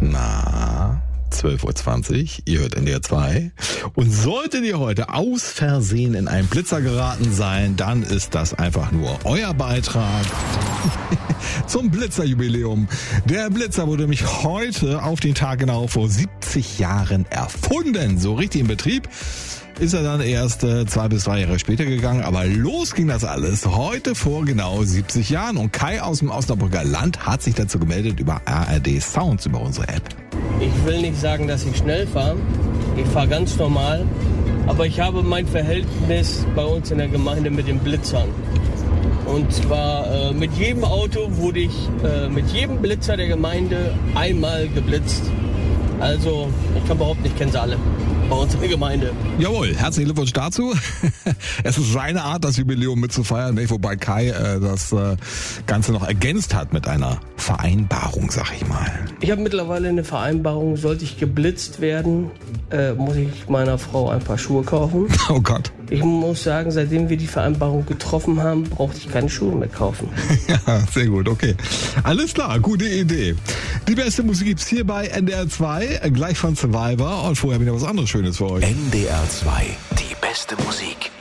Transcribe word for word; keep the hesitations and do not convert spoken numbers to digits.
Na, zwölf Uhr zwanzig, ihr hört N D R zwei. Und solltet ihr heute aus Versehen in einen Blitzer geraten sein, dann ist das einfach nur euer Beitrag zum Blitzerjubiläum. Der Blitzer wurde nämlich heute auf den Tag genau vor siebzig Jahren erfunden. So richtig in Betrieb ist er dann erst äh, zwei bis drei Jahre später gegangen. Aber los ging das alles heute vor genau siebzig Jahren. Und Kai aus dem Osnabrücker Land hat sich dazu gemeldet über A R D Sounds, über unsere App. Ich will nicht sagen, dass ich schnell fahre. Ich fahre ganz normal. Aber ich habe mein Verhältnis bei uns in der Gemeinde mit den Blitzern. Und zwar äh, mit jedem Auto wurde ich äh, mit jedem Blitzer der Gemeinde einmal geblitzt. Also ich kann behaupten, ich kenne sie alle bei uns in der Gemeinde. Jawohl, herzlichen Glückwunsch dazu. Es ist seine Art, das Jubiläum mitzufeiern, wobei Kai äh, das äh, Ganze noch ergänzt hat mit einer Vereinbarung, sag ich mal. Ich habe mittlerweile eine Vereinbarung, sollte ich geblitzt werden, äh, muss ich meiner Frau ein paar Schuhe kaufen. Oh Gott. Ich muss sagen, seitdem wir die Vereinbarung getroffen haben, brauchte ich keine Schuhe mehr kaufen. Ja, sehr gut, okay. Alles klar, gute Idee. Die beste Musik gibt's hier bei N D R zwei, gleich von Survivor und vorher wieder was anderes Schönes für euch. N D R zwei, die beste Musik.